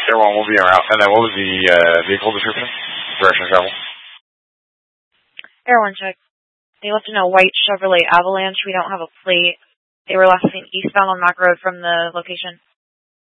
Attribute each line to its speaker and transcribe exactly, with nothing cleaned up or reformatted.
Speaker 1: Air one will be en route. And then what was the uh, vehicle description? Direction of travel?
Speaker 2: Air one check. They left in a white Chevrolet Avalanche. We don't have a plate. They were last seen eastbound on Mac Road from the location.